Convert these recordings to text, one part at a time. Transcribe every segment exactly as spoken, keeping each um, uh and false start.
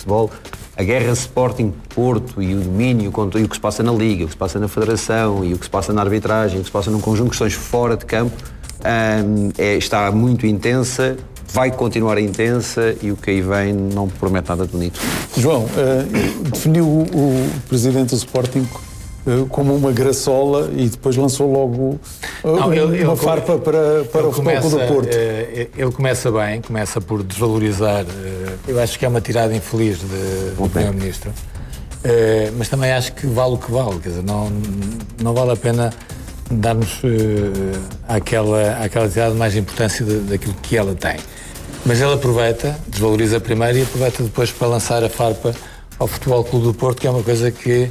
futebol, a guerra Sporting-Porto e o domínio e o que se passa na Liga, o que se passa na Federação e o que se passa na arbitragem, o que se passa num conjunto de questões fora de campo, um, é, está muito intensa, vai continuar intensa e o que aí vem não promete nada de bonito. João, uh, definiu o, o presidente do Sporting uh, como uma graçola e depois lançou logo uh, não, ele, uma ele, farpa para, para o Futebol Clube do Porto. Uh, ele começa bem, começa por desvalorizar, uh, eu acho que é uma tirada infeliz de, do Primeiro-Ministro, uh, mas também acho que vale o que vale, quer dizer, não, não vale a pena darmos uh, àquela, àquela tirada mais importância de, daquilo que ela tem. Mas ele aproveita, desvaloriza primeiro e aproveita depois para lançar a farpa ao Futebol Clube do Porto, que é uma coisa que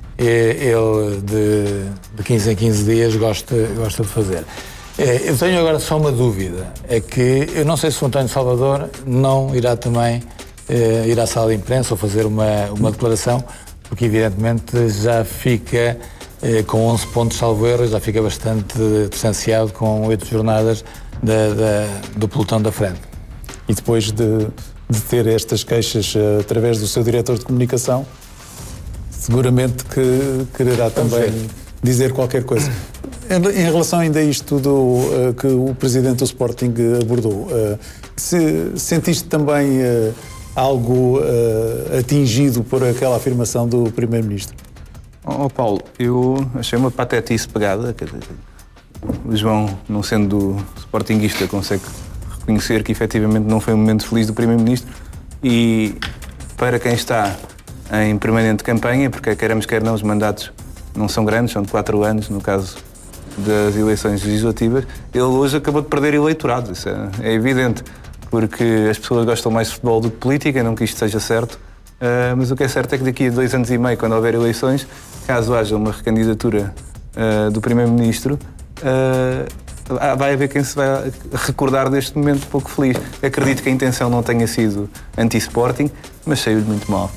ele de, de quinze em quinze dias gosta, gosta de fazer. Eu tenho agora só uma dúvida, é que eu não sei se o António Salvador não irá também eh, ir à sala de imprensa ou fazer uma, uma declaração, porque evidentemente já fica eh, com onze pontos salvo erro, já fica bastante distanciado com oito jornadas da, da, do pelotão da frente. E depois de, de ter estas queixas uh, através do seu diretor de comunicação, seguramente que quererá também dizer qualquer coisa. Em, em relação ainda a isto tudo uh, que o presidente do Sporting abordou, uh, se sentiste também uh, algo uh, atingido por aquela afirmação do primeiro-ministro? Oh, Paulo, eu achei uma patetice pegada. Quer dizer, o João, não sendo sportinguista, consegue reconhecer que efetivamente não foi um momento feliz do primeiro-ministro e para quem está em permanente campanha, porque queremos quer não, os mandatos não são grandes, são de quatro anos, no caso das eleições legislativas, ele hoje acabou de perder eleitorado, isso é, é evidente, porque as pessoas gostam mais de futebol do que de política, não que isto seja certo, uh, mas o que é certo é que daqui a dois anos e meio, quando houver eleições, caso haja uma recandidatura uh, do primeiro-ministro, uh, vai haver quem se vai recordar deste momento pouco feliz. Acredito que a intenção não tenha sido anti-Sporting, mas saiu-lhe muito mal.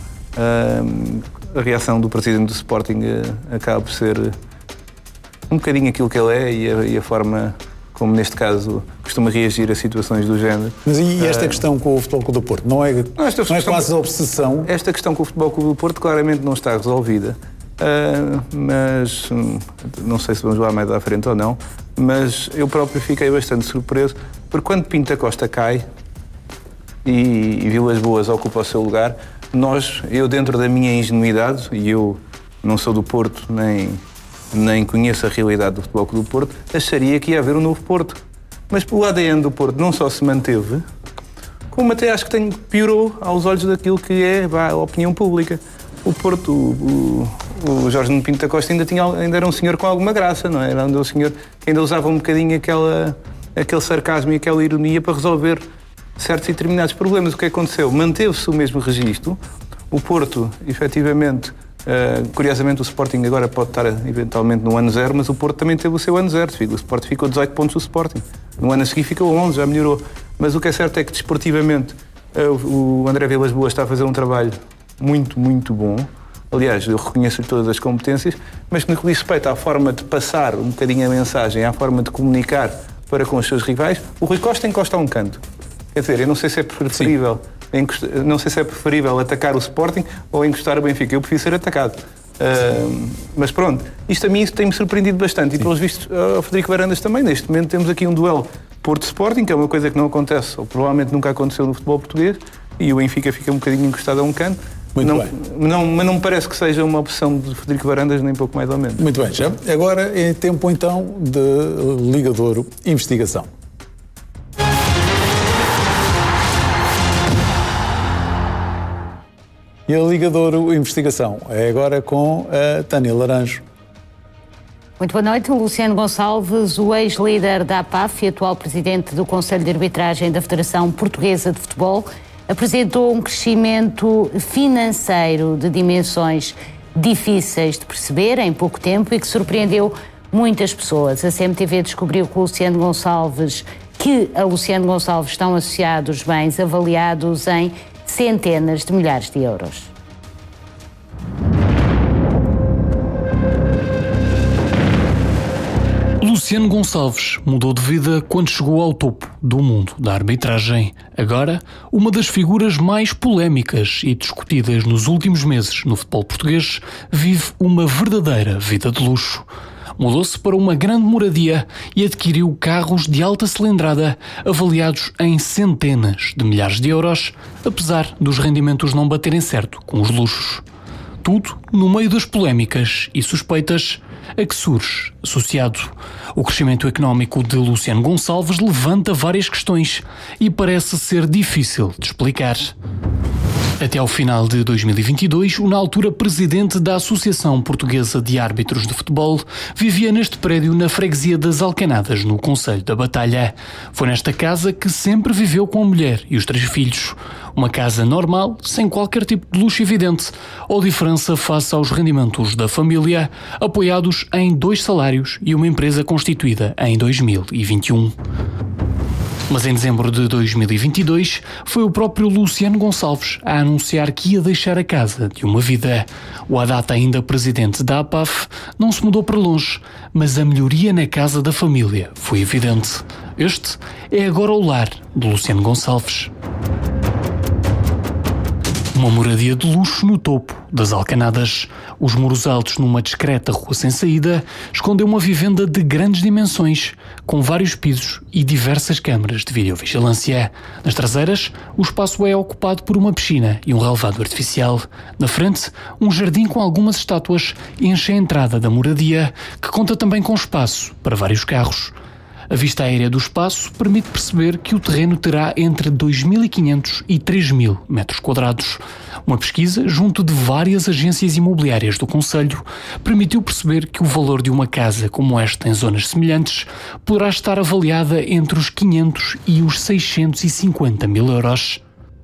Uh, a reação do presidente do Sporting uh, acaba por ser uh, um bocadinho aquilo que ele é e a, e a forma como, neste caso, costuma reagir a situações do género. Mas e esta uh, questão com o Futebol Clube do Porto? Não é, não, esta não é quase a obsessão? Esta questão com o Futebol Clube do Porto claramente não está resolvida. Uh, mas um, não sei se vamos lá mais à frente ou não, mas eu próprio fiquei bastante surpreso, porque quando Pinto da Costa cai e, e Vilas Boas ocupa o seu lugar, nós, eu dentro da minha ingenuidade, e eu não sou do Porto, nem, nem conheço a realidade do Futebol Clube do Porto, acharia que ia haver um novo Porto. Mas o A D N do Porto não só se manteve, como até acho que tem, piorou aos olhos daquilo que é a opinião pública. O Porto, o, o Jorge Nuno Pinto da Costa ainda, tinha, ainda era um senhor com alguma graça, não é? Era um senhor que ainda usava um bocadinho aquela, aquele sarcasmo e aquela ironia para resolver certos e determinados problemas. O que aconteceu? Manteve-se o mesmo registro. O Porto, efetivamente, uh, curiosamente o Sporting agora pode estar eventualmente no ano zero, mas o Porto também teve o seu ano zero. O Sporting ficou dezoito pontos do Sporting. No ano a seguir ficou onze, já melhorou. Mas o que é certo é que, desportivamente, uh, o André Vilas Boas está a fazer um trabalho muito, muito bom. Aliás, eu reconheço todas as competências, mas que no que diz respeito à forma de passar um bocadinho a mensagem, à forma de comunicar para com os seus rivais, o Rui Costa encosta a um canto. Quer dizer, eu não sei se é preferível, encostar, não sei se é preferível atacar o Sporting ou encostar o Benfica. Eu prefiro ser atacado. Uh, mas pronto, isto a mim tem-me surpreendido bastante. E pelos vistos, ao Frederico Varandas também. Neste momento temos aqui um duelo Porto-Sporting, que é uma coisa que não acontece, ou provavelmente nunca aconteceu no futebol português, e o Benfica fica um bocadinho encostado a um canto. Muito não, bem. Não, mas não me parece que seja uma opção de Frederico Varandas, nem pouco mais ou menos. Muito bem. Já, agora é tempo então de Liga de Ouro Investigação. E a Liga de Ouro Investigação é agora com a Tânia Laranjo. Muito boa noite. Luciano Gonçalves, o ex-líder da A P A F e atual presidente do Conselho de Arbitragem da Federação Portuguesa de Futebol, apresentou um crescimento financeiro de dimensões difíceis de perceber em pouco tempo e que surpreendeu muitas pessoas. A C M T V descobriu que o Luciano Gonçalves, que a Luciano Gonçalves estão associados bens avaliados em centenas de milhares de euros. Luciano Gonçalves mudou de vida quando chegou ao topo do mundo da arbitragem. Agora, uma das figuras mais polémicas e discutidas nos últimos meses no futebol português, vive uma verdadeira vida de luxo. Mudou-se para uma grande moradia e adquiriu carros de alta cilindrada avaliados em centenas de milhares de euros, apesar dos rendimentos não baterem certo com os luxos. Tudo no meio das polémicas e suspeitas a que surge associado. O crescimento económico de Luciano Gonçalves levanta várias questões e parece ser difícil de explicar. Até ao final de dois mil e vinte e dois, o na altura presidente da Associação Portuguesa de Árbitros de Futebol vivia neste prédio na freguesia das Alcanadas, no concelho da Batalha. Foi nesta casa que sempre viveu com a mulher e os três filhos. Uma casa normal, sem qualquer tipo de luxo evidente ou diferença face aos rendimentos da família, apoiados em dois salários e uma empresa constituída em dois mil e vinte e um. Mas em dezembro de dois mil e vinte e dois, foi o próprio Luciano Gonçalves a anunciar que ia deixar a casa de uma vida. O à data ainda presidente da A P A F não se mudou para longe, mas a melhoria na casa da família foi evidente. Este é agora o lar de Luciano Gonçalves. Uma moradia de luxo no topo das Alcanadas. Os muros altos numa discreta rua sem saída escondem uma vivenda de grandes dimensões, com vários pisos e diversas câmaras de videovigilância. Nas traseiras, o espaço é ocupado por uma piscina e um relevado artificial. Na frente, um jardim com algumas estátuas enche a entrada da moradia, que conta também com espaço para vários carros. A vista aérea do espaço permite perceber que o terreno terá entre dois mil e quinhentos e três mil metros quadrados. Uma pesquisa junto de várias agências imobiliárias do concelho permitiu perceber que o valor de uma casa como esta em zonas semelhantes poderá estar avaliada entre os quinhentos e os seiscentos e cinquenta mil euros.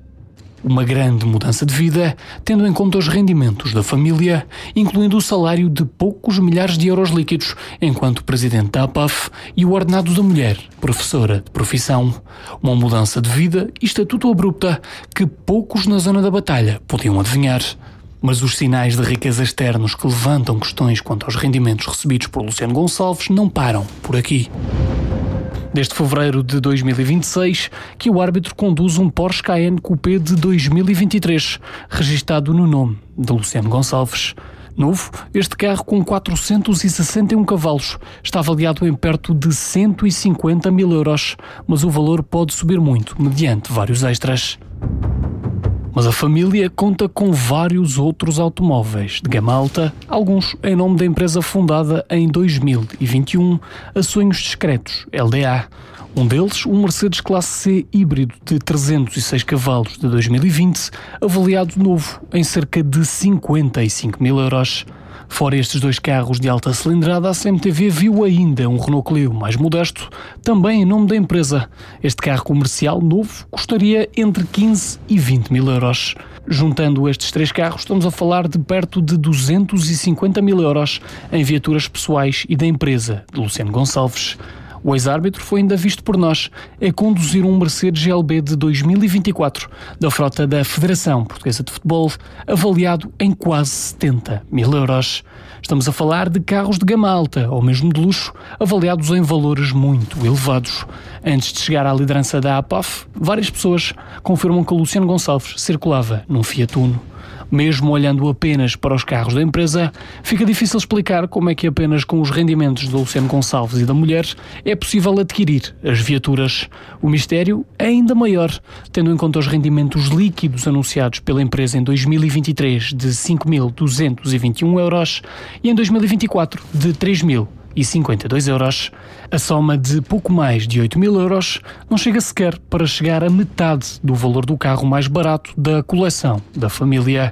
Uma grande mudança de vida, tendo em conta os rendimentos da família, incluindo o salário de poucos milhares de euros líquidos enquanto presidente da A P A F e o ordenado da mulher, professora de profissão. Uma mudança de vida e estatuto abrupta que poucos na zona da Batalha podiam adivinhar. Mas os sinais de riqueza externos que levantam questões quanto aos rendimentos recebidos por Luciano Gonçalves não param por aqui. Desde fevereiro de dois mil e vinte e seis, que o árbitro conduz um Porsche Cayenne Coupé de dois mil e vinte e três, registado no nome de Luciano Gonçalves. Novo, este carro com quatrocentos e sessenta e um cavalos está avaliado em perto de cento e cinquenta mil euros, mas o valor pode subir muito mediante vários extras. Mas a família conta com vários outros automóveis de gama alta, alguns em nome da empresa fundada em dois mil e vinte e um, a Sonhos Discretos, L D A. Um deles, um Mercedes Classe C híbrido de trezentos e seis cavalos de dois mil e vinte, avaliado novo em cerca de cinquenta e cinco mil euros. Fora estes dois carros de alta cilindrada, a C M T V viu ainda um Renault Clio mais modesto, também em nome da empresa. Este carro comercial novo custaria entre quinze e vinte mil euros. Juntando estes três carros, estamos a falar de perto de duzentos e cinquenta mil euros em viaturas pessoais e da empresa de Luciano Gonçalves. O ex-árbitro foi ainda visto por nós a conduzir um Mercedes G L B de dois mil e vinte e quatro da frota da Federação Portuguesa de Futebol, avaliado em quase setenta mil euros. Estamos a falar de carros de gama alta, ou mesmo de luxo, avaliados em valores muito elevados. Antes de chegar à liderança da A P A F, várias pessoas confirmam que Luciano Gonçalves circulava num Fiat Uno. Mesmo olhando apenas para os carros da empresa, fica difícil explicar como é que apenas com os rendimentos de Luciano Gonçalves e da mulher é possível adquirir as viaturas. O mistério é ainda maior, tendo em conta os rendimentos líquidos anunciados pela empresa em dois mil e vinte e três de cinco mil duzentos e vinte e um euros e em dois mil e vinte e quatro de três mil e cinquenta e dois euros. A soma de pouco mais de oito mil euros não chega sequer para chegar a metade do valor do carro mais barato da coleção da família.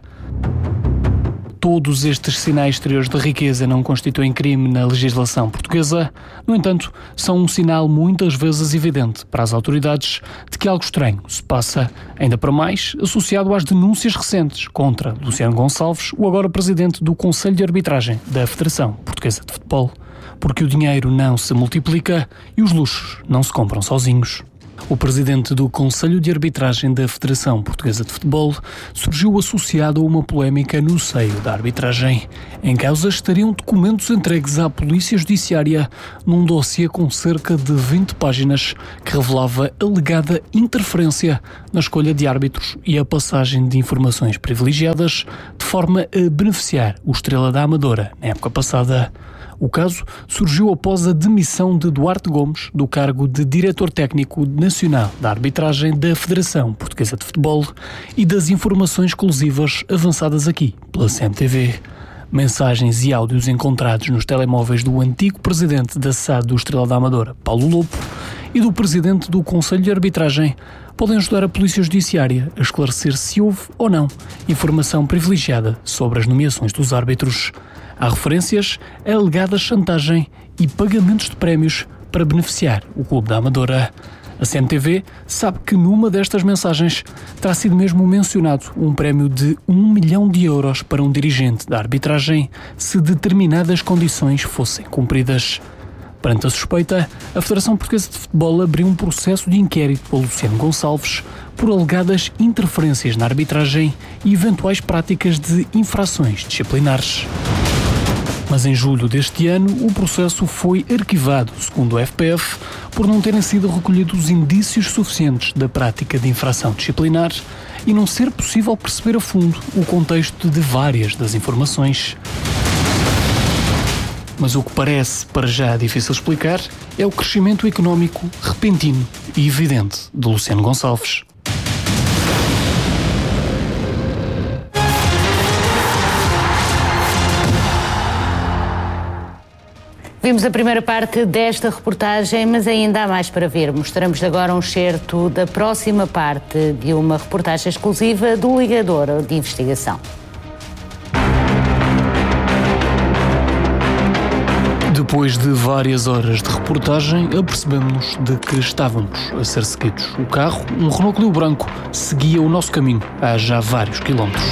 Todos estes sinais exteriores de riqueza não constituem crime na legislação portuguesa, no entanto, são um sinal muitas vezes evidente para as autoridades de que algo estranho se passa, ainda para mais associado às denúncias recentes contra Luciano Gonçalves, o agora presidente do Conselho de Arbitragem da Federação Portuguesa de Futebol. Porque o dinheiro não se multiplica e os luxos não se compram sozinhos. O presidente do Conselho de Arbitragem da Federação Portuguesa de Futebol surgiu associado a uma polémica no seio da arbitragem. Em causa estariam documentos entregues à Polícia Judiciária num dossiê com cerca de vinte páginas que revelava alegada interferência na escolha de árbitros e a passagem de informações privilegiadas de forma a beneficiar o Estrela da Amadora na época passada. O caso surgiu após a demissão de Duarte Gomes do cargo de Diretor Técnico Nacional da Arbitragem da Federação Portuguesa de Futebol e das informações exclusivas avançadas aqui pela C M T V. Mensagens e áudios encontrados nos telemóveis do antigo presidente da S A D do Estrela da Amadora, Paulo Lopo, e do presidente do Conselho de Arbitragem podem ajudar a Polícia Judiciária a esclarecer se houve ou não informação privilegiada sobre as nomeações dos árbitros. Há referências a alegada chantagem e pagamentos de prémios para beneficiar o Clube da Amadora. A C M T V sabe que numa destas mensagens terá sido mesmo mencionado um prémio de um milhão de euros para um dirigente da arbitragem se determinadas condições fossem cumpridas. Perante a suspeita, a Federação Portuguesa de Futebol abriu um processo de inquérito a Luciano Gonçalves por alegadas interferências na arbitragem e eventuais práticas de infrações disciplinares. Mas em julho deste ano, o processo foi arquivado, segundo o F P F, por não terem sido recolhidos indícios suficientes da prática de infração disciplinar e não ser possível perceber a fundo o contexto de várias das informações. Mas o que parece, para já, difícil explicar é o crescimento económico repentino e evidente de Luciano Gonçalves. Vimos a primeira parte desta reportagem, mas ainda há mais para ver. Mostramos agora um excerto da próxima parte de uma reportagem exclusiva do Ligador de Investigação. Depois de várias horas de reportagem, apercebemos-nos de que estávamos a ser seguidos. O carro, um Renault Clio branco, seguia o nosso caminho há já vários quilómetros.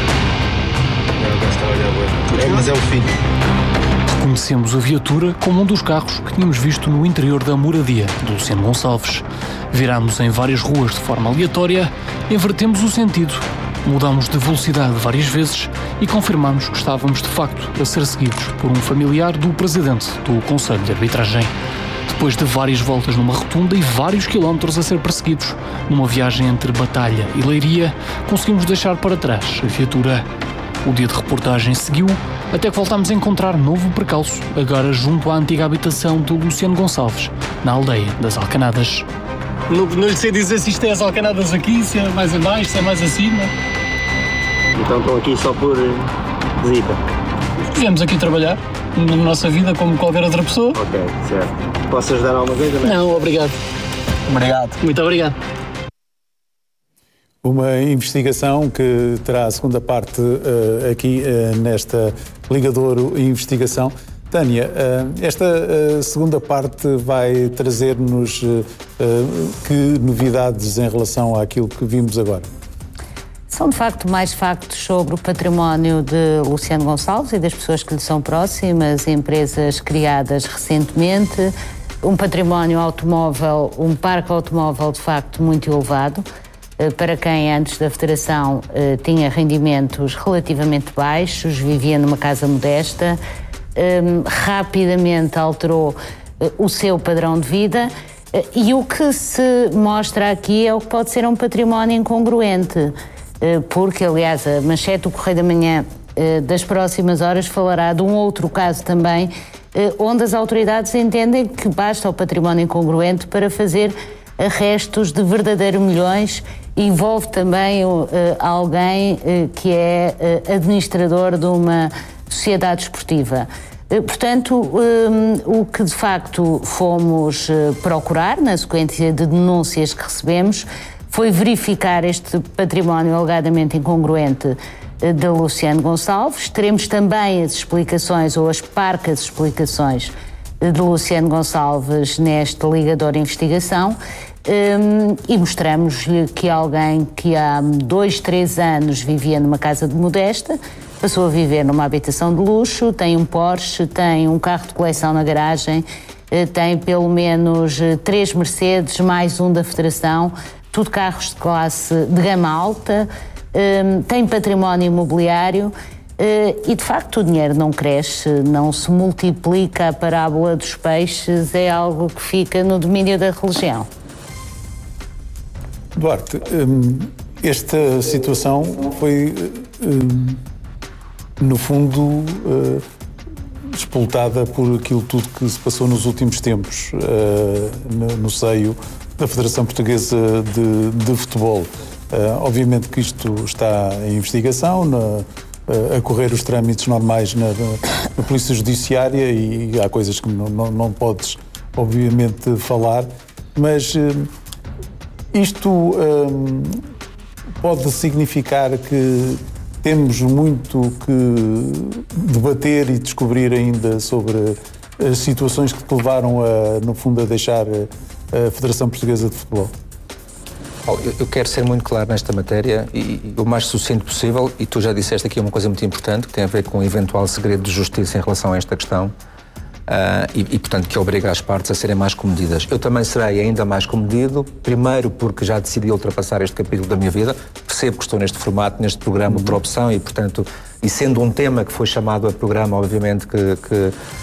É, mas é o fim. Reconhecemos a viatura como um dos carros que tínhamos visto no interior da moradia de Luciano Gonçalves. Virámos em várias ruas de forma aleatória, invertemos o sentido, mudámos de velocidade várias vezes e confirmámos que estávamos de facto a ser seguidos por um familiar do presidente do Conselho de Arbitragem. Depois de várias voltas numa rotunda e vários quilómetros a ser perseguidos, numa viagem entre Batalha e Leiria, conseguimos deixar para trás a viatura. O dia de reportagem seguiu, até que voltámos a encontrar novo percalço, agora junto à antiga habitação do Luciano Gonçalves, na aldeia das Alcanadas. Não, não lhe sei dizer se isto é as Alcanadas aqui, se é mais abaixo, se é mais acima. Então estão aqui só por visita? Viemos aqui trabalhar, na nossa vida, como qualquer outra pessoa. Ok, certo. Posso ajudar alguma coisa? Não, não obrigado. Obrigado. Muito obrigado. Uma investigação que terá a segunda parte uh, aqui uh, nesta Ligadouro Investigação. Tânia, uh, esta uh, segunda parte vai trazer-nos uh, uh, que novidades em relação àquilo que vimos agora? São, de facto, mais factos sobre o património de Luciano Gonçalves e das pessoas que lhe são próximas, empresas criadas recentemente, um património automóvel, um parque automóvel, de facto, muito elevado. Para quem antes da Federação tinha rendimentos relativamente baixos, vivia numa casa modesta, rapidamente alterou o seu padrão de vida e o que se mostra aqui é o que pode ser um património incongruente, porque, aliás, a manchete do Correio da Manhã das próximas horas falará de um outro caso também, onde as autoridades entendem que basta o património incongruente para fazer arrestos de verdadeiros milhões. Envolve também uh, alguém uh, que é uh, administrador de uma sociedade esportiva. Uh, portanto, um, o que de facto fomos uh, procurar, na sequência de denúncias que recebemos, foi verificar este património alegadamente incongruente uh, de Luciano Gonçalves. Teremos também as explicações, ou as parcas explicações, uh, de Luciano Gonçalves neste Ligador de Investigação. Um, e mostramos-lhe que alguém que há dois, três anos vivia numa casa de modesta, passou a viver numa habitação de luxo, tem um Porsche, tem um carro de coleção na garagem tem pelo menos três Mercedes, mais um da Federação, tudo carros de classe de gama alta, tem património imobiliário e, de facto, o dinheiro não cresce, não se multiplica, a parábola dos peixes é algo que fica no domínio da religião. Duarte, esta situação foi, no fundo, explotada por aquilo tudo que se passou nos últimos tempos no seio da Federação Portuguesa de, de Futebol. Obviamente que isto está em investigação, na, a correr os trâmites normais na, na Polícia Judiciária, e há coisas que não, não, não podes, obviamente, falar, mas isto um, pode significar que temos muito que debater e descobrir ainda sobre as situações que te levaram, a, no fundo, a deixar a Federação Portuguesa de Futebol. Eu quero ser muito claro nesta matéria e, e o mais sucinto possível, e tu já disseste aqui uma coisa muito importante que tem a ver com o eventual segredo de justiça em relação a esta questão uh, e, e, portanto, que obriga as partes a serem mais comedidas. Eu também serei ainda mais comedido, primeiro porque já decidi ultrapassar este capítulo da minha vida, percebo que estou neste formato, neste programa por opção e, portanto, e sendo um tema que foi chamado a programa, obviamente que, que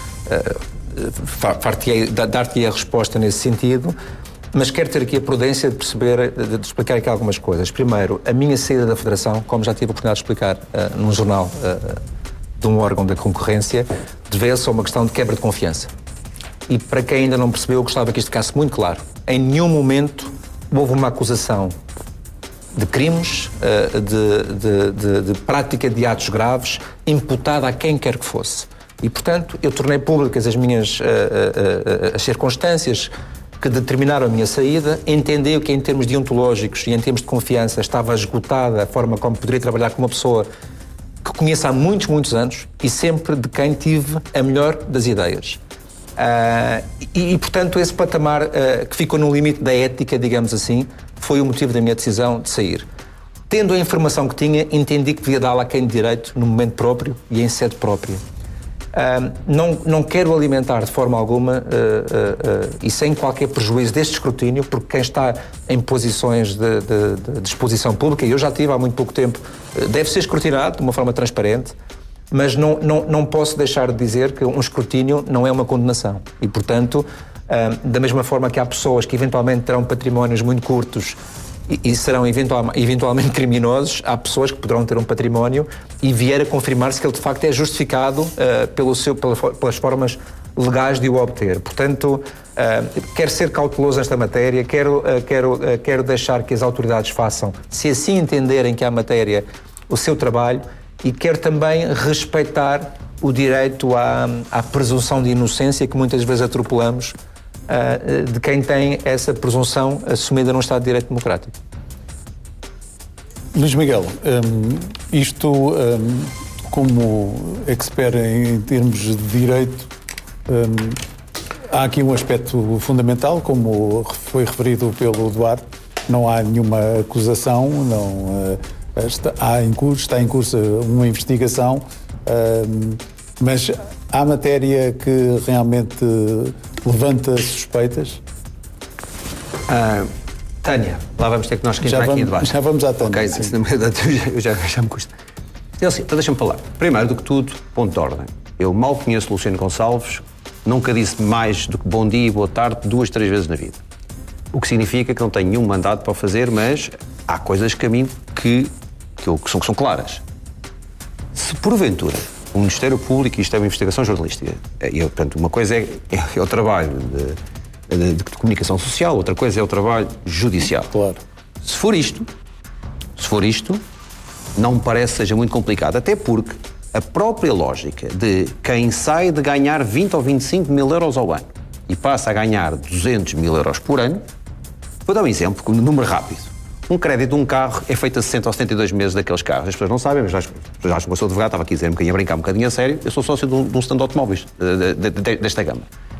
uh, dar-te a resposta nesse sentido. Mas quero ter aqui a prudência de perceber, de, de explicar aqui algumas coisas. Primeiro, a minha saída da Federação, como já tive a oportunidade de explicar uh, num jornal uh, de um órgão da concorrência, deve-se a uma questão de quebra de confiança. E para quem ainda não percebeu, eu gostava que isto ficasse muito claro. Em nenhum momento houve uma acusação de crimes, uh, de, de, de, de prática de atos graves, imputada a quem quer que fosse. E, portanto, eu tornei públicas as minhas uh, uh, uh, as circunstâncias que determinaram a minha saída, entendeu que em termos deontológicos e em termos de confiança estava esgotada a forma como poderia trabalhar com uma pessoa que conheço há muitos, muitos anos e sempre de quem tive a melhor das ideias. Uh, e, e, portanto, esse patamar uh, que ficou no limite da ética, digamos assim, foi o motivo da minha decisão de sair. Tendo a informação que tinha, entendi que devia dá-la a quem de direito no momento próprio e em sede própria. Uh, não, não quero alimentar de forma alguma uh, uh, uh, e sem qualquer prejuízo deste escrutínio, porque quem está em posições de, de, de exposição pública, e eu já tive há muito pouco tempo, uh, deve ser escrutinado de uma forma transparente, mas não, não, não posso deixar de dizer que um escrutínio não é uma condenação. E, portanto, uh, da mesma forma que há pessoas que eventualmente terão patrimónios muito curtos e serão eventual, eventualmente criminosos, há pessoas que poderão ter um património e vier a confirmar-se que ele de facto é justificado uh, pelo seu, pela, pelas formas legais de o obter. Portanto, uh, quero ser cauteloso nesta matéria, quero, uh, quero, uh, quero deixar que as autoridades façam, se assim entenderem que há matéria, o seu trabalho, e quero também respeitar o direito à, à presunção de inocência que muitas vezes atropelamos, Uh, de quem tem essa presunção assumida num Estado de Direito Democrático. Luís Miguel, um, isto, um, como expert em termos de direito, um, há aqui um aspecto fundamental, como foi referido pelo Duarte, não há nenhuma acusação, não, uh, está, há em curso, está em curso uma investigação, um, mas há matéria que realmente levanta suspeitas? Uh, Tânia, lá vamos ter que nós esquentar aqui em debate. Já vamos à Tânia. Ok, eu já, já me custa. Então, assim, então deixa-me falar. Primeiro do que tudo, ponto de ordem. Eu mal conheço o Luciano Gonçalves, nunca disse mais do que bom dia e boa tarde duas, três vezes na vida. O que significa que não tenho nenhum mandato para fazer, mas há coisas que a mim que, que, eu, que, são, que são claras. Se porventura o Ministério Público, isto é uma investigação jornalística, e, portanto, uma coisa é, é, é o trabalho de, de, de comunicação social, outra coisa é o trabalho judicial. Claro. Se for isto, se for isto, não me parece que seja muito complicado, até porque a própria lógica de quem sai de ganhar vinte ou vinte e cinco mil euros ao ano e passa a ganhar duzentos mil euros por ano, vou dar um exemplo, no número rápido. Um crédito de um carro é feito a sessenta ou setenta e dois meses daqueles carros. As pessoas não sabem, mas já acho que eu sou advogado, estava aqui a dizer um bocadinho, a brincar um bocadinho a sério. Eu sou sócio de um, de um stand de automóveis de, de, de, desta gama.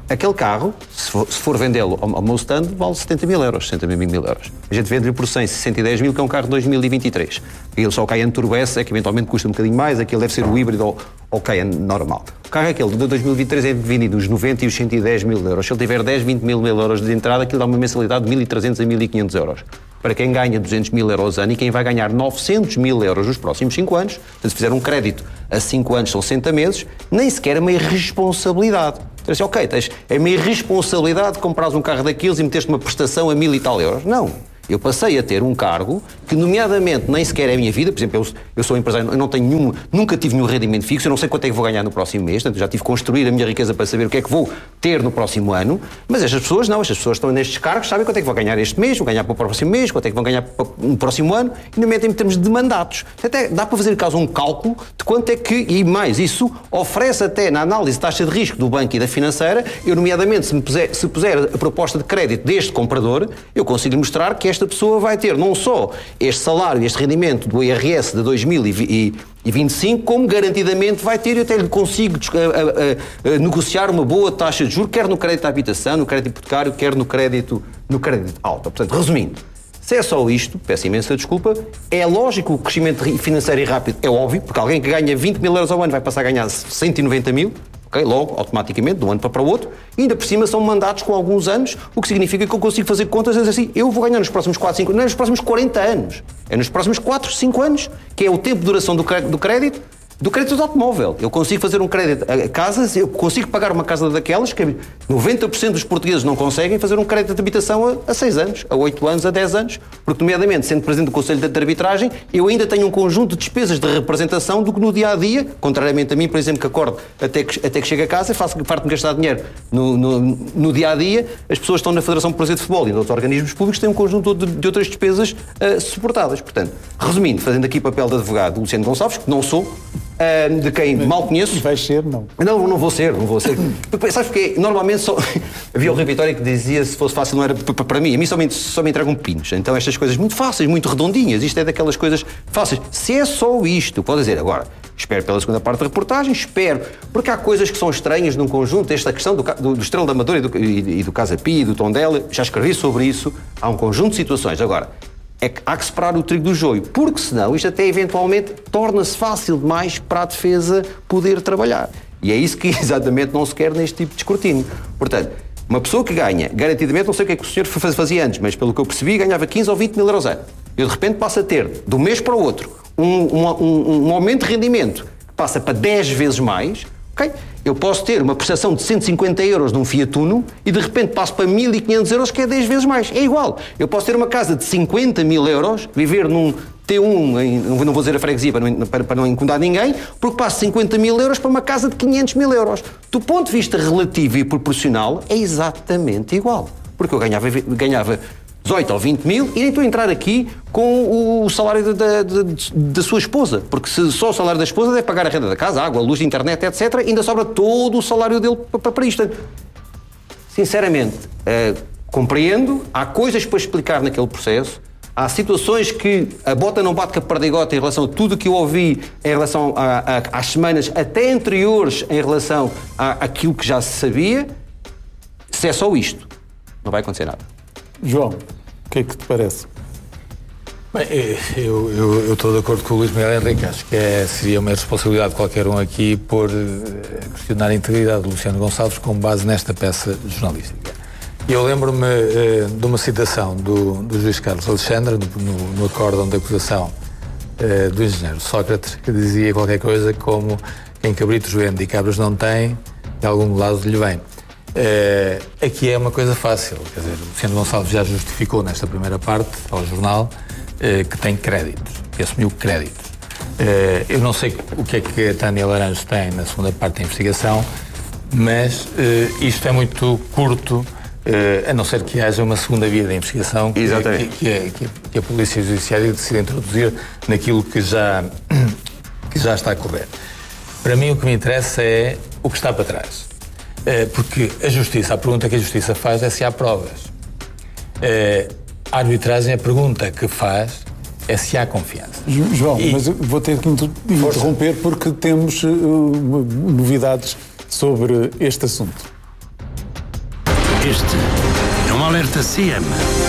aquele carro, se for, se for vendê-lo ao, ao meu stand, vale setenta mil euros, sessenta mil euros. A gente vende-lhe por cem, cento e dez mil, que é um carro de dois mil e vinte e três. Ele só o Cayenne Turbo S é que eventualmente custa um bocadinho mais, aquele deve ser o híbrido ou o Cayenne normal. O carro aquele de dois mil e vinte e três é vendido nos noventa e os cento e dez mil euros. Se ele tiver dez, vinte mil euros de entrada, aquilo dá uma mensalidade de mil e trezentos a mil e quinhentos euros. Para quem ganha duzentos mil euros ano e quem vai ganhar novecentos mil euros nos próximos cinco anos, se fizer um crédito a cinco anos são sessenta meses, nem sequer é uma irresponsabilidade. Então, assim, ok, tens, é uma irresponsabilidade comprares um carro daqueles e meteres uma prestação a mil e tal euros. Não. Eu passei a ter um cargo que, nomeadamente, nem sequer é a minha vida. Por exemplo, eu, eu sou empresário, eu não tenho nenhum, nunca tive nenhum rendimento fixo, eu não sei quanto é que vou ganhar no próximo mês, portanto, já tive que construir a minha riqueza para saber o que é que vou ter no próximo ano, mas estas pessoas não, estas pessoas estão nestes cargos, sabem quanto é que vão ganhar este mês, vão ganhar para o próximo mês, quanto é que vão ganhar para o próximo ano, e nomeadamente em termos de mandatos. Até dá para fazer, caso, um cálculo de quanto é que, e mais, isso oferece até na análise de taxa de risco do banco e da financeira, eu, nomeadamente, se, me puser, se puser a proposta de crédito deste comprador, eu consigo mostrar que esta pessoa vai ter não só este salário, este rendimento do I R S de dois mil e vinte e cinco, como garantidamente vai ter, eu até lhe consigo a, a, a negociar uma boa taxa de juros, quer no crédito à habitação, no crédito hipotecário, quer no crédito, no crédito alto. Portanto, resumindo, se é só isto, peço imensa desculpa, é lógico que o crescimento financeiro e rápido é óbvio, porque alguém que ganha vinte mil euros ao ano vai passar a ganhar cento e noventa mil, ok? Logo, automaticamente, de um ano para, para o outro, e ainda por cima são mandatos com alguns anos, o que significa que eu consigo fazer contas e dizer assim, eu vou ganhar nos próximos quatro, cinco, não é nos próximos quarenta anos, é nos próximos quatro, cinco anos, que é o tempo de duração do crédito, do crédito do automóvel. Eu consigo fazer um crédito a casas, eu consigo pagar uma casa daquelas que noventa por cento dos portugueses não conseguem fazer um crédito de habitação a seis anos, a oito anos, a dez anos, porque, nomeadamente, sendo Presidente do Conselho de Arbitragem, eu ainda tenho um conjunto de despesas de representação do que no dia-a-dia, contrariamente a mim, por exemplo, que acordo até que, até que chego a casa, faço parte de gastar dinheiro no, no, no dia-a-dia, as pessoas que estão na Federação Portuguesa de Futebol e nos organismos públicos têm um conjunto de, de outras despesas uh, suportadas. Portanto, resumindo, fazendo aqui papel de advogado Luciano Gonçalves, que não sou, Uh, de quem mal conheço. E vai ser, não? Não, não vou ser, não vou ser. Porque, sabes porque normalmente só... havia o Rui Vitória que dizia se fosse fácil não era para mim. A mim só me, só me entregam pinos. Então estas coisas muito fáceis, muito redondinhas, isto é daquelas coisas fáceis. Se é só isto, pode dizer agora, espero pela segunda parte da reportagem, espero, porque há coisas que são estranhas num conjunto, esta questão do, do, do Estrela da Amadora e do, e, e do Casa Pia e do Tondela, já escrevi sobre isso, há um conjunto de situações. Agora, é que há que separar o trigo do joio, porque senão isto até eventualmente torna-se fácil demais para a defesa poder trabalhar. E é isso que exatamente não se quer neste tipo de escrutínio. Portanto, uma pessoa que ganha, garantidamente, não sei o que é que o senhor fazia antes, mas pelo que eu percebi, ganhava quinze ou vinte mil euros ano. Eu de repente passo a ter, de um mês para o outro, um, um, um, um aumento de rendimento que passa para dez vezes mais, ok? Eu posso ter uma prestação de cento e cinquenta euros num Fiat Uno e de repente passo para mil e quinhentos euros, que é dez vezes mais. É igual. Eu posso ter uma casa de cinquenta mil euros, viver num T um, em, não vou dizer a freguesia para não, para, para não incomodar ninguém, porque passo cinquenta mil euros para uma casa de quinhentos mil euros. Do ponto de vista relativo e proporcional, é exatamente igual. Porque eu ganhava, ganhava dezoito ou vinte mil e nem estou a entrar aqui com o salário da, da, da sua esposa, porque se só o salário da esposa deve pagar a renda da casa, água, luz, internet, etcétera, ainda sobra todo o salário dele para, para isto. Sinceramente, uh, compreendo, há coisas para explicar naquele processo, há situações que a bota não bate com a perdigota em relação a tudo o que eu ouvi em relação a, a, às semanas até anteriores em relação a, àquilo que já se sabia. Se é só isto, não vai acontecer nada. João, o que é que te parece? Bem, eu, eu, eu estou de acordo com o Luís Miguel Henrique, acho que é, seria uma responsabilidade de qualquer um aqui por uh, questionar a integridade de Luciano Gonçalves com base nesta peça jornalística. Eu lembro-me uh, de uma citação do, do juiz Carlos Alexandre, no, no, no acórdão de acusação uh, do engenheiro Sócrates, que dizia qualquer coisa como quem cabritos vende e cabras não tem, de algum lado lhe vem. Uh, aqui é uma coisa fácil, quer dizer, o Luciano Gonçalves já justificou nesta primeira parte ao jornal uh, que tem créditos, que assumiu créditos. Uh, eu não sei o que é que a Tânia Laranjo tem na segunda parte da investigação, mas uh, isto é muito curto, uh, a não ser que haja uma segunda via da investigação que, que, que, a, que, a, que a Polícia Judiciária decida introduzir naquilo que já, que já está a correr. Para mim o que me interessa é o que está para trás. Porque a Justiça, a pergunta que a Justiça faz é se há provas. A arbitragem, a pergunta que faz é se há confiança. João, e... mas eu vou ter que interromper Força. porque temos uh, novidades sobre este assunto. Este é um alerta C M.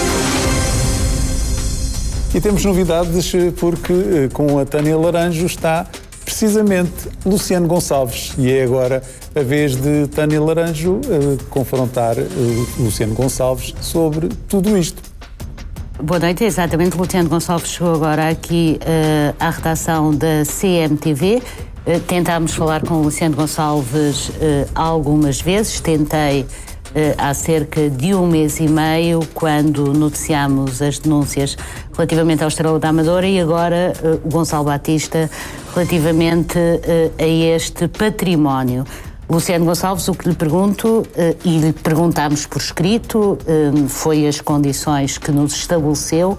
E temos novidades porque com a Tânia Laranjo está precisamente Luciano Gonçalves. E é agora a vez de Tânia Laranjo uh, confrontar uh, Luciano Gonçalves sobre tudo isto. Boa noite, exatamente. Luciano Gonçalves chegou agora aqui uh, à redação da C M T V. Uh, tentámos falar com o Luciano Gonçalves uh, algumas vezes. Tentei uh, há cerca de um mês e meio, quando noticiámos as denúncias relativamente ao Estrela da Amadora, e agora uh, o Gonçalo Batista relativamente uh, a este património. Luciano Gonçalves, o que lhe pergunto, uh, e lhe perguntámos por escrito, uh, foi as condições que nos estabeleceu, uh,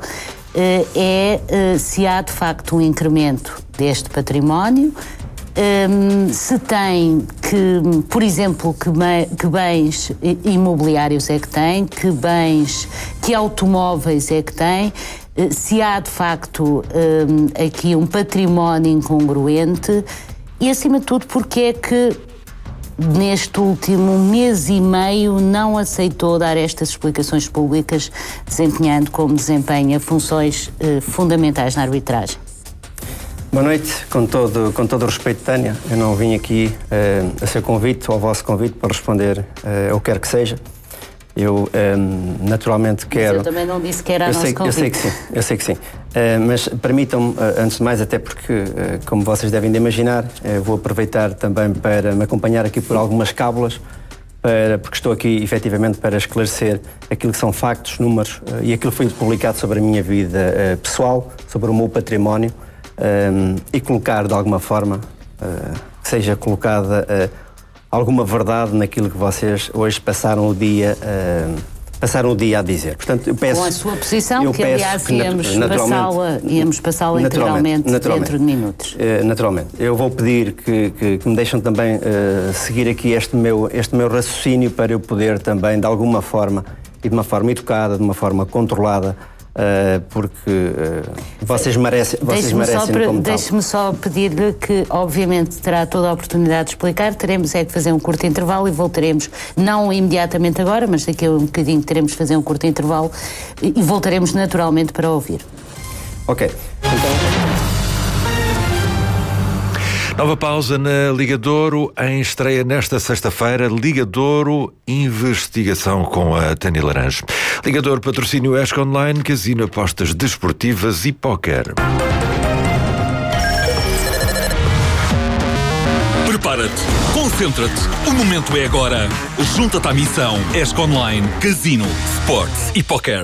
é uh, se há de facto um incremento deste património, um, se tem que, por exemplo, que, me, que bens imobiliários é que tem, que bens, que automóveis é que tem, se há de facto um, aqui um património incongruente e, acima de tudo, porque é que neste último mês e meio não aceitou dar estas explicações públicas, desempenhando como desempenha funções uh, fundamentais na arbitragem. Boa noite, com todo, com todo o respeito, Tânia. Eu não vim aqui uh, a seu convite, ao vosso convite, para responder uh, ao que quer que seja. Eu um, naturalmente quero... Mas eu também não disse que era a eu nosso sei, convite. Eu sei que sim, eu sei que sim. Uh, mas permitam-me, uh, antes de mais, até porque, uh, como vocês devem de imaginar, uh, vou aproveitar também para me acompanhar aqui por algumas cábulas, para, porque estou aqui efetivamente para esclarecer aquilo que são factos, números uh, e aquilo que foi publicado sobre a minha vida uh, pessoal, sobre o meu património, um, e colocar de alguma forma, uh, que seja colocada uh, alguma verdade naquilo que vocês hoje passaram o dia, uh, passaram o dia a dizer. Portanto, eu peço, com a sua posição, que aliás que, íamos passá-la, íamos passá-la integralmente dentro de minutos. Uh, naturalmente. Eu vou pedir que, que, que me deixem também uh, seguir aqui este meu, este meu raciocínio para eu poder também, de alguma forma, e de uma forma educada, de uma forma controlada, Uh, porque uh, vocês merecem, vocês merecem só, como tal. Deixe-me só pedir-lhe que, obviamente, terá toda a oportunidade de explicar. Teremos é que fazer um curto intervalo e voltaremos, não imediatamente agora, mas daqui a um bocadinho teremos de fazer um curto intervalo e, e voltaremos naturalmente para ouvir. Ok. Então... Nova pausa na Liga de Ouro, em estreia nesta sexta-feira, Liga de Ouro, investigação com a Tânia Laranjo. Liga de Ouro, patrocínio E S C Online, casino, apostas desportivas e póquer. Prepara-te, concentra-te, o momento é agora. Junta-te à missão E S C Online, casino, sports e póquer.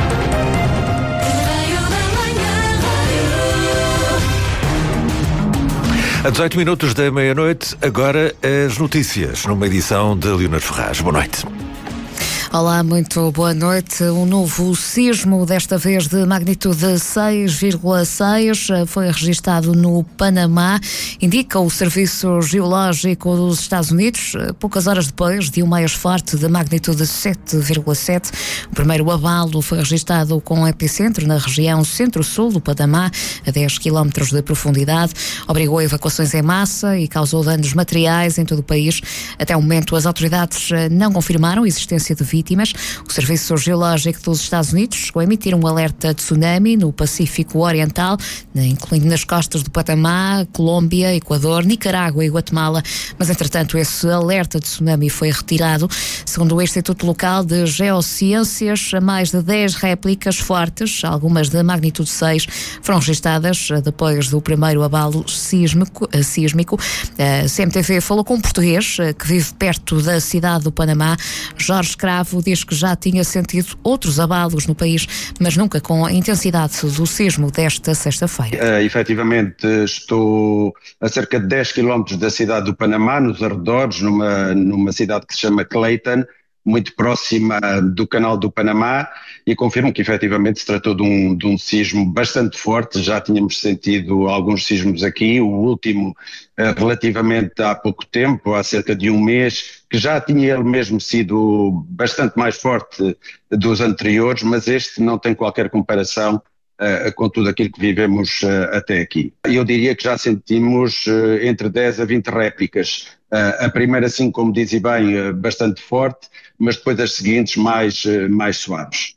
A dezoito minutos da meia-noite, agora as notícias, numa edição de Leonardo Ferraz. Boa noite. Olá, muito boa noite. Um novo sismo, desta vez de magnitude seis vírgula seis, foi registado no Panamá, indica o Serviço Geológico dos Estados Unidos, poucas horas depois de um mais forte de magnitude sete vírgula sete. O primeiro abalo foi registado com epicentro na região centro-sul do Panamá, a dez quilómetros de profundidade. Obrigou a evacuações em massa e causou danos materiais em todo o país. Até o momento, as autoridades não confirmaram a existência de vítimas. O Serviço Geológico dos Estados Unidos chegou a emitir um alerta de tsunami no Pacífico Oriental, incluindo nas costas do Panamá, Colômbia, Equador, Nicarágua e Guatemala, mas entretanto esse alerta de tsunami foi retirado. Segundo o Instituto Local de Geociências, mais de dez réplicas fortes, algumas de magnitude seis, foram registadas depois do primeiro abalo sísmico. sísmico. A C M T V falou com um português que vive perto da cidade do Panamá. Jorge Cravo diz que já tinha sentido outros abalos no país, mas nunca com a intensidade do sismo desta sexta-feira. Uh, efetivamente, estou a cerca de dez quilómetros da cidade do Panamá, nos arredores, numa, numa cidade que se chama Clayton, muito próxima do canal do Panamá, e confirmo que efetivamente se tratou de um, de um sismo bastante forte. Já tínhamos sentido alguns sismos aqui, o último uh, relativamente há pouco tempo, há cerca de um mês, que já tinha ele mesmo sido bastante mais forte dos anteriores, mas este não tem qualquer comparação uh, com tudo aquilo que vivemos uh, até aqui. Eu diria que já sentimos uh, entre dez a vinte réplicas. A primeira, assim como dizem bem, bastante forte, mas depois as seguintes mais, mais suaves.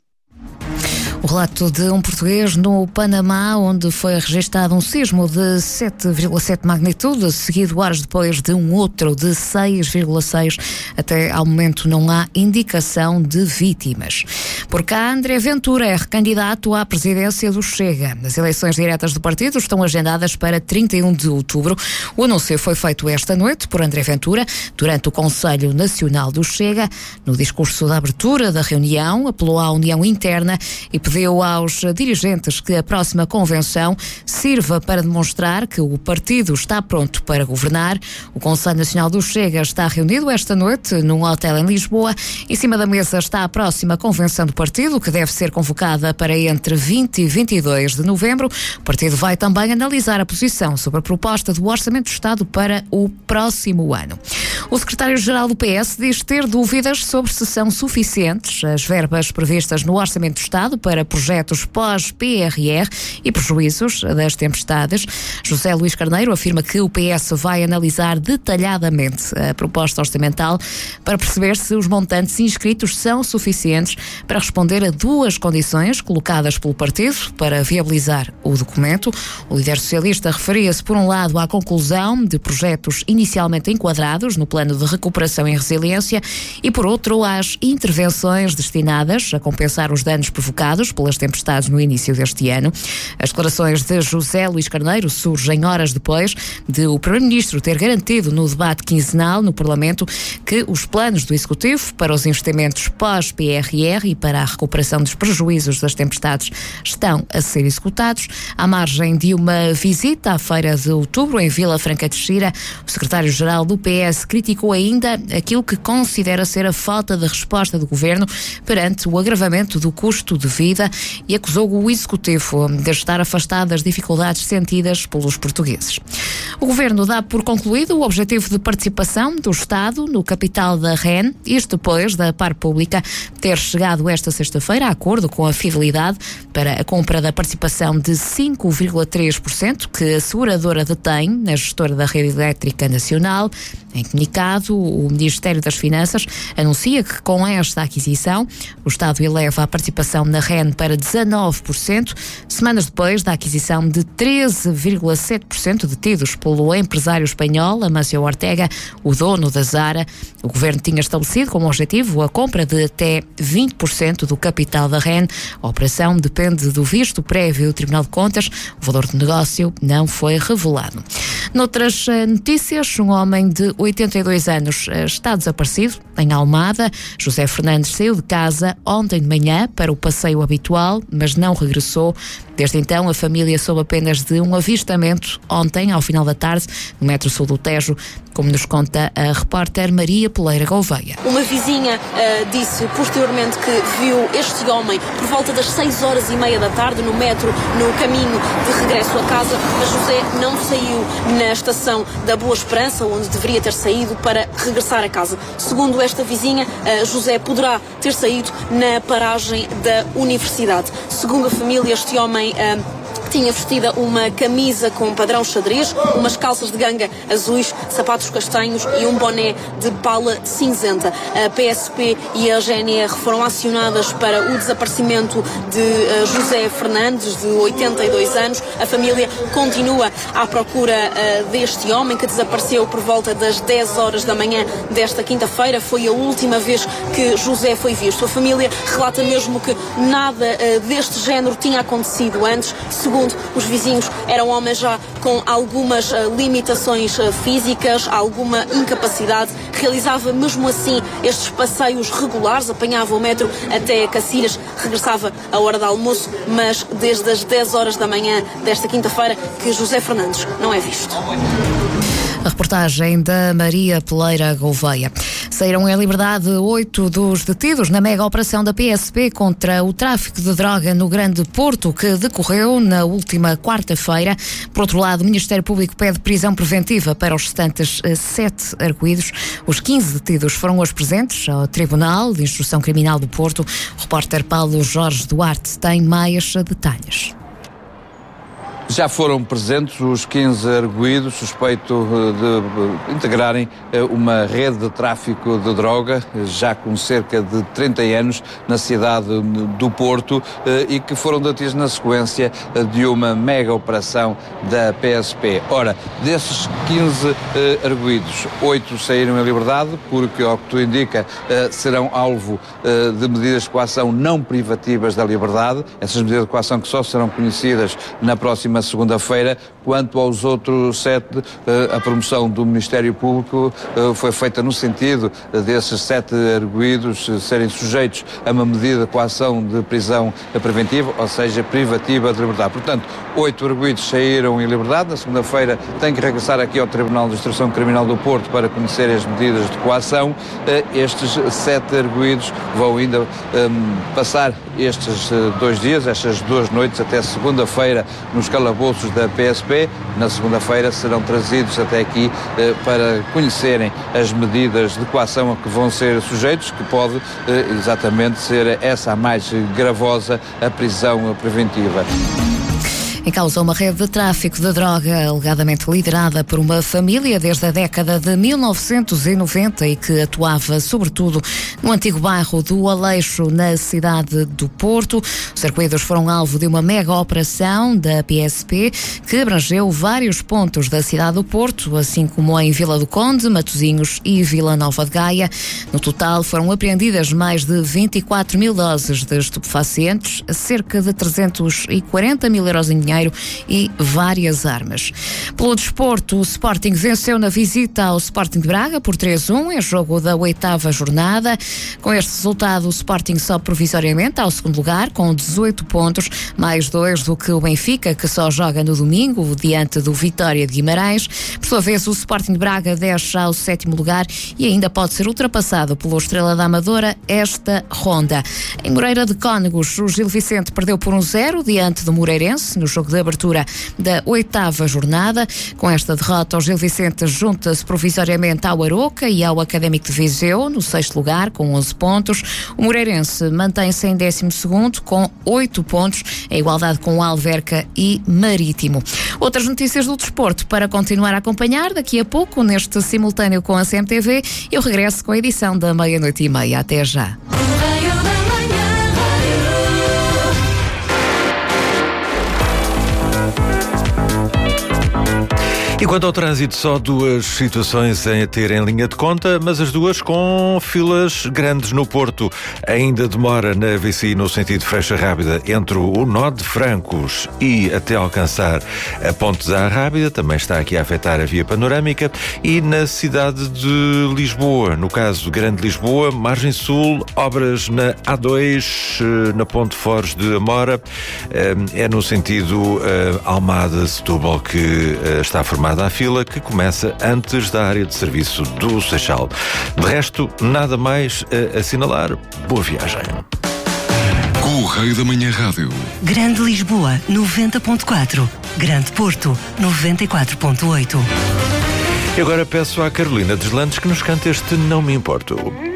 O relato de um português no Panamá, onde foi registado um sismo de sete vírgula sete magnitude, seguido horas depois de um outro de seis vírgula seis. Até ao momento não há indicação de vítimas. Por cá, André Ventura é recandidato à presidência do Chega. As eleições diretas do partido estão agendadas para trinta e um de outubro. O anúncio foi feito esta noite por André Ventura durante o Conselho Nacional do Chega. No discurso da abertura da reunião, apelou à união interna e pediu aos dirigentes que a próxima convenção sirva para demonstrar que o partido está pronto para governar. O Conselho Nacional do Chega está reunido esta noite num hotel em Lisboa. Em cima da mesa está a próxima convenção do partido, que deve ser convocada para entre vinte e vinte e dois de novembro. O partido vai também analisar a posição sobre a proposta do Orçamento do Estado para o próximo ano. O secretário-geral do P S diz ter dúvidas sobre se são suficientes as verbas previstas no Orçamento do Estado para projetos pós-P R R e prejuízos das tempestades. José Luís Carneiro afirma que o P S vai analisar detalhadamente a proposta orçamental para perceber se os montantes inscritos são suficientes para responder a duas condições colocadas pelo partido para viabilizar o documento. O líder socialista referia-se, por um lado, à conclusão de projetos inicialmente enquadrados no Plano de Recuperação e Resiliência e, por outro, às intervenções destinadas a compensar os danos provocados pelas tempestades no início deste ano. As declarações de José Luís Carneiro surgem horas depois de o Primeiro-Ministro ter garantido no debate quinzenal no Parlamento que os planos do Executivo para os investimentos pós-P R R e para a recuperação dos prejuízos das tempestades estão a ser executados. À margem de uma visita à Feira de Outubro em Vila Franca de Xira, o secretário-geral do P S criticou ainda aquilo que considera ser a falta de resposta do Governo perante o agravamento do custo de vida e acusou o Executivo de estar afastado das dificuldades sentidas pelos portugueses. O Governo dá por concluído o objetivo de participação do Estado no capital da R E N, isto depois da Par Pública ter chegado esta sexta-feira a acordo com a Fidelidade para a compra da participação de cinco vírgula três por cento que a seguradora detém na gestora da rede elétrica nacional. Em comunicado, o Ministério das Finanças anuncia que com esta aquisição o Estado eleva a participação na R E N para dezanove por cento, semanas depois da aquisição de treze vírgula sete por cento detidos pelo empresário espanhol Amancio Ortega, o dono da Zara. O Governo tinha estabelecido como objetivo a compra de até vinte por cento do capital da R E N. A operação depende do visto prévio do Tribunal de Contas. O valor do negócio não foi revelado. Noutras notícias, um homem de oitenta e dois anos está desaparecido em Almada. José Fernandes saiu de casa ontem de manhã para o passeio habitual, mas não regressou. Desde então, a família soube apenas de um avistamento ontem, ao final da tarde, no metro sul do Tejo, como nos conta a repórter Maria Poleira Gouveia. Uma vizinha uh, disse posteriormente que viu este homem por volta das seis horas e meia da tarde no metro, no caminho de regresso a casa, mas José não saiu na estação da Boa Esperança, onde deveria ter saído para regressar a casa. Segundo esta vizinha, uh, José poderá ter saído na paragem da universidade. Segundo a família, este homem Uh, tinha vestida uma camisa com padrão xadrez, umas calças de ganga azuis, sapatos castanhos e um boné de pala cinzenta. A P S P e a G N R foram acionadas para o desaparecimento de uh, José Fernandes, de oitenta e dois anos. A família continua à procura uh, deste homem, que desapareceu por volta das dez horas da manhã desta quinta-feira. Foi a última vez que José foi visto. A família relata mesmo que nada uh, deste género tinha acontecido antes. Segundo os vizinhos, eram homens já com algumas uh, limitações uh, físicas, alguma incapacidade. Realizava mesmo assim estes passeios regulares, apanhava o metro até Cacilhas, regressava à hora do almoço, mas desde as dez horas da manhã desta quinta-feira que José Fernandes não é visto. A reportagem da Maria Poleira Gouveia. Saíram em liberdade oito dos detidos na mega operação da P S P contra o tráfico de droga no Grande Porto, que decorreu na última quarta-feira. Por outro lado, o Ministério Público pede prisão preventiva para os restantes sete arguidos. Os quinze detidos foram hoje presentes ao Tribunal de Instrução Criminal do Porto. O repórter Paulo Jorge Duarte tem mais detalhes. Já foram presentes os quinze arguidos suspeitos de integrarem uma rede de tráfico de droga, já com cerca de trinta anos, na cidade do Porto, e que foram detidos na sequência de uma mega operação da P S P. Ora, desses quinze arguidos, oito saíram em liberdade, porque, ao que tudo indica, serão alvo de medidas de coação não privativas da liberdade. Essas medidas de coação que só serão conhecidas na próxima segunda-feira. Quanto aos outros sete, a promoção do Ministério Público foi feita no sentido desses sete arguidos serem sujeitos a uma medida de coação de prisão preventiva, ou seja, privativa de liberdade. Portanto, oito arguidos saíram em liberdade. Na segunda-feira têm que regressar aqui ao Tribunal de Instrução Criminal do Porto para conhecer as medidas de coação. Estes sete arguidos vão ainda um, passar estes dois dias, estas duas noites, até segunda-feira, nos calabouços da P S P. Na segunda-feira serão trazidos até aqui eh, para conhecerem as medidas de coação a que vão ser sujeitos, que pode eh, exatamente ser essa a mais gravosa, a prisão preventiva. Em causa uma rede de tráfico de droga alegadamente liderada por uma família desde a década de mil novecentos e noventa e que atuava sobretudo no antigo bairro do Aleixo, na cidade do Porto. Os arguidos foram alvo de uma mega operação da P S P que abrangeu vários pontos da cidade do Porto, assim como em Vila do Conde, Matosinhos e Vila Nova de Gaia. No total foram apreendidas mais de vinte e quatro mil doses de estupefacientes, cerca de trezentos e quarenta mil euros em dinheiro e várias armas. Pelo desporto, o Sporting venceu na visita ao Sporting de Braga por três a um em jogo da oitava jornada. Com este resultado, o Sporting sobe provisoriamente ao segundo lugar com dezoito pontos, mais dois do que o Benfica, que só joga no domingo diante do Vitória de Guimarães. Por sua vez, o Sporting de Braga desce ao sétimo lugar e ainda pode ser ultrapassado pelo Estrela da Amadora esta ronda. Em Moreira de Cónegos, o Gil Vicente perdeu por um zero diante do Moreirense no jogo de abertura da oitava jornada. Com esta derrota, o Gil Vicente junta-se provisoriamente ao Aroca e ao Académico de Viseu, no sexto lugar, com onze pontos. O Moreirense mantém-se em décimo segundo, com oito pontos, em igualdade com o Alverca e Marítimo. Outras notícias do desporto para continuar a acompanhar daqui a pouco, neste simultâneo com a C M T V. Eu regresso com a edição da meia-noite e meia. Até já. E quanto ao trânsito, só duas situações a ter em linha de conta, mas as duas com filas grandes no Porto. Ainda demora na V C I no sentido Freixa Rábida entre o nó de Francos e até alcançar a Ponte da Rábida. Também está aqui a afetar a via panorâmica. E na cidade de Lisboa, no caso Grande Lisboa, Margem Sul, obras na A dois, na Ponte Foz de Amora. É no sentido Almada-Setúbal que está formada à fila, que começa antes da área de serviço do Seixal. De resto, nada mais a assinalar. Boa viagem. Correio da Manhã Rádio. Grande Lisboa, noventa ponto quatro. Grande Porto, noventa e quatro ponto oito. E agora peço à Carolina Deslandes que nos cante este Não Me Importo.